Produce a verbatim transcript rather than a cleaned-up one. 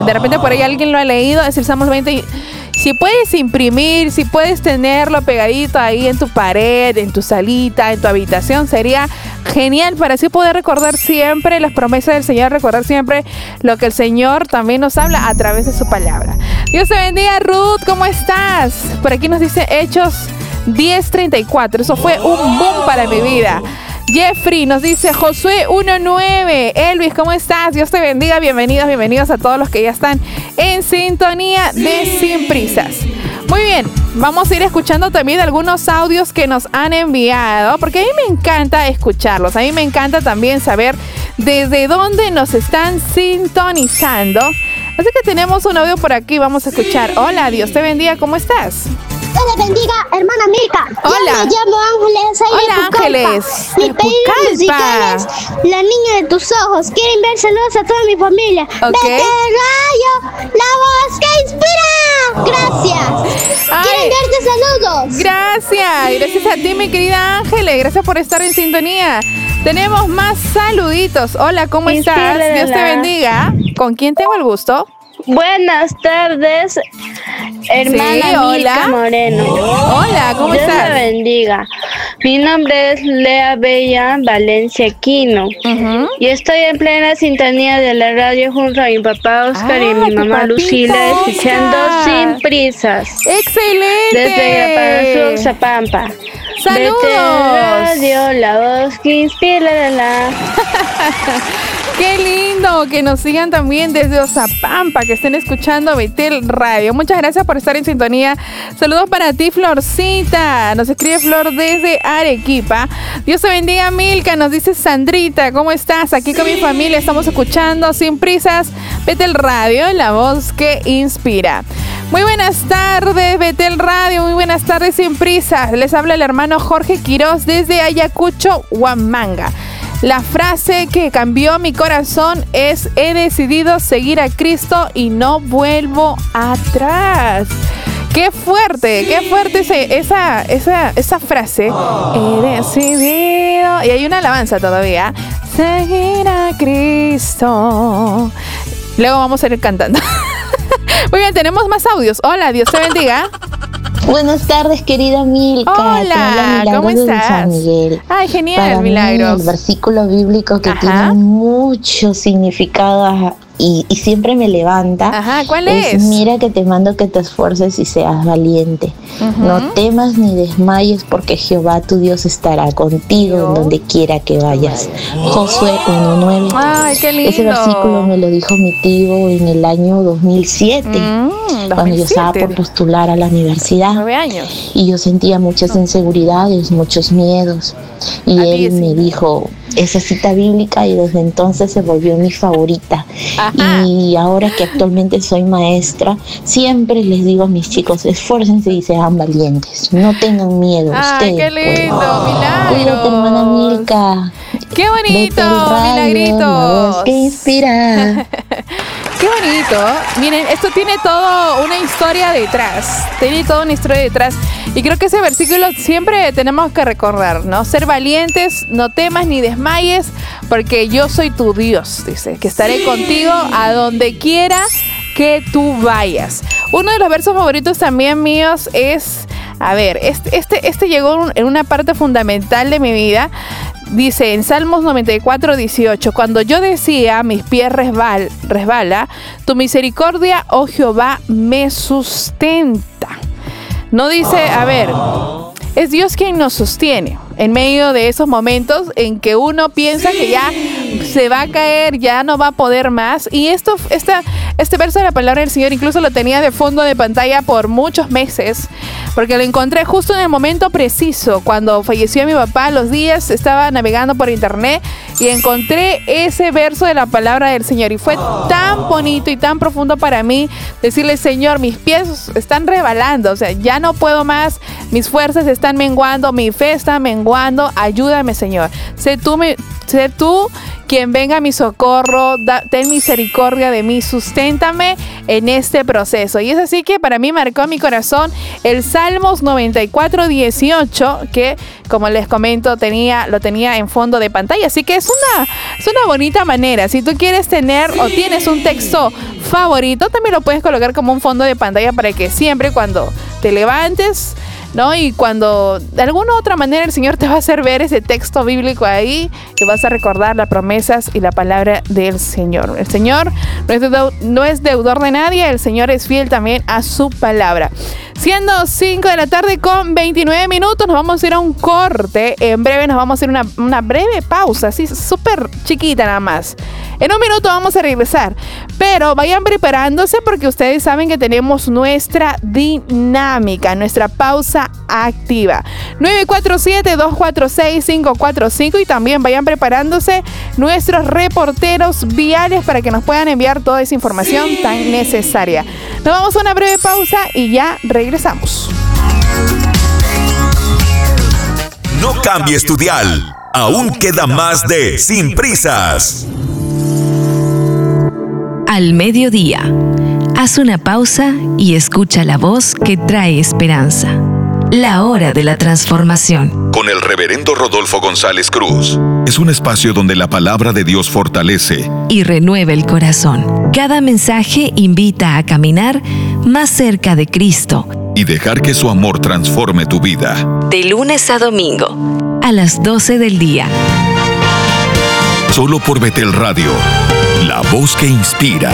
De repente por ahí alguien lo ha leído, es el Salmos veinte. Y si puedes imprimir, si puedes tenerlo pegadito ahí en tu pared, en tu salita, en tu habitación, sería genial para así poder recordar siempre las promesas del Señor, recordar siempre lo que el Señor también nos habla a través de su palabra. Dios te bendiga, Ruth, ¿cómo estás? Por aquí nos dice Hechos diez treinta y cuatro, eso fue un boom para mi vida. Jeffrey nos dice Josué uno nueve. Elvis, ¿cómo estás? Dios te bendiga, bienvenidos, bienvenidos a todos los que ya están en sintonía de Sin Prisas. Muy bien, vamos a ir escuchando también algunos audios que nos han enviado, porque a mí me encanta escucharlos, a mí me encanta también saber desde dónde nos están sintonizando. Así que tenemos un audio por aquí, vamos a escuchar. Hola, Dios te bendiga, ¿cómo estás? Dios le bendiga, hermana Milka. Hola. Yo me llamo Ángeles. Soy Hola, de Ángeles. Mi De pedido Pucallpa. musical es La Niña de tus Ojos. Quiero enviar saludos a toda mi familia. Ok. Vete rayo, la voz que inspira. Gracias. Ay. Quiero enviarte saludos. Gracias, gracias a ti, mi querida Ángeles. Gracias por estar en sintonía. Tenemos más saluditos. Hola, ¿cómo estás? Inspírala. Dios te bendiga. ¿Con quién tengo el gusto? Buenas tardes, hermana Sí, hola. Milka Moreno. Hola, ¿cómo Dios estás? te bendiga. Mi nombre es Lea Bella Valencia Quino. Ujú. Y estoy en plena sintonía de la radio junto a mi papá Oscar Ah, y mi tu mamá papito Lucila, escuchando Oscar. Sin Prisas. ¡Excelente! Desde Yaparazu, Zapampa. ¡Saludos! Vete radio, la voz que inspira la la. ¡Qué lindo! Que nos sigan también desde Ozapampa, que estén escuchando Betel Radio. Muchas gracias por estar en sintonía. Saludos para ti, Florcita. Nos escribe Flor desde Arequipa. Dios te bendiga, Milka. Nos dice Sandrita. ¿Cómo estás? Aquí con mi familia estamos escuchando Sin Prisas Betel Radio, la voz que inspira. Muy buenas tardes, Betel Radio. Muy buenas tardes, Sin Prisas. Les habla el hermano Jorge Quiroz desde Ayacucho, Huamanga. La frase que cambió mi corazón es: he decidido seguir a Cristo y no vuelvo atrás. ¡Qué fuerte! ¡Qué fuerte ese, esa, esa, esa frase! He decidido... Y hay una alabanza todavía. Seguir a Cristo. Luego vamos a ir cantando. Muy bien, tenemos más audios. Hola, Dios te bendiga. Buenas tardes, querida Milka. Hola, ¿cómo Milagros de estás? San Miguel. Ay, genial, Para mí, Milagros. el versículo bíblico que Ajá. tiene mucho significado y, y siempre me levanta. Ajá, ¿cuál es? Mira que te mando que te esfuerces y seas valiente. Ujú. No temas ni desmayes, porque Jehová tu Dios estará contigo en donde quiera que vayas. Josué uno nueve. Ay, qué lindo. Ese versículo me lo dijo mi tío en el año dos mil siete, Mm, cuando yo estaba por dos mil siete. postular a la universidad. Nueve años. Y yo sentía muchas inseguridades, muchos miedos. Y A ti él sí. me dijo esa cita bíblica y desde entonces se volvió mi favorita. Ajá. Y ahora que actualmente soy maestra, siempre les digo a mis chicos, esfuércense y sean valientes. No tengan miedo. Ay, ustedes qué pueden. lindo, Milagros. Cuídate, hermana Milka. Qué bonito, Betel Radio, Milagritos. la voz que inspira. Qué bonito. Miren, esto tiene todo una historia detrás. Tiene toda una historia detrás. Y creo que ese versículo siempre tenemos que recordar, ¿no? Ser valientes, no temas ni desmayes, porque yo soy tu Dios, dice, que estaré contigo a donde quiera que tú vayas. Uno de los versos favoritos también míos es, a ver, este, este, este llegó en una parte fundamental de mi vida. Dice en Salmos noventa y cuatro, dieciocho, cuando yo decía, mis pies resbal, resbala, tu misericordia, oh Jehová, me sustenta. No dice, a ver, es Dios quien nos sostiene en medio de esos momentos en que uno piensa que ya se va a caer, ya no va a poder más. Y esto, esta, este verso de la palabra del Señor incluso lo tenía de fondo de pantalla por muchos meses, porque lo encontré justo en el momento preciso, cuando falleció mi papá. Los días estaba navegando por internet y encontré ese verso de la palabra del Señor. Y fue tan bonito y tan profundo para mí decirle: Señor, mis pies están rebalando, o sea, ya no puedo más, mis fuerzas están menguando, mi fe está menguando, ayúdame, Señor. Sé tú, mi, sé tú quien venga a mi socorro, da, ten misericordia de mí, susténtame en este proceso. Y es así que para mí marcó mi corazón el Salmos noventa y cuatro, dieciocho, que como les comento tenía, lo tenía en fondo de pantalla. Así que es una, es una bonita manera. Si tú quieres tener o tienes un texto favorito, también lo puedes colocar como un fondo de pantalla para que siempre cuando te levantes, ¿no? Y cuando de alguna u otra manera el Señor te va a hacer ver ese texto bíblico ahí y vas a recordar las promesas y la palabra del Señor. El Señor no es, deudor, no es deudor de nadie, el Señor es fiel también a su palabra. Siendo cinco de la tarde con veintinueve minutos, nos vamos a ir a un corte. En breve nos vamos a ir a una, una breve pausa, así súper chiquita nada más. En un minuto vamos a regresar, pero vayan preparándose porque ustedes saben que tenemos nuestra dinámica, nuestra pausa activa. nueve cuatro siete, dos cuatro seis, cinco cuatro cinco y también vayan preparándose nuestros reporteros viales para que nos puedan enviar toda esa información tan necesaria. Nos vamos a una breve pausa y ya regresamos. No cambies tu dial. Aún queda más de Sin Prisas. Al mediodía, haz una pausa y escucha la voz que trae esperanza. La hora de la transformación. Con el reverendo Rodolfo González Cruz. Es un espacio donde la palabra de Dios fortalece y renueva el corazón. Cada mensaje invita a caminar más cerca de Cristo y dejar que su amor transforme tu vida. De lunes a domingo, a las doce del día. Solo por Betel Radio, la voz que inspira.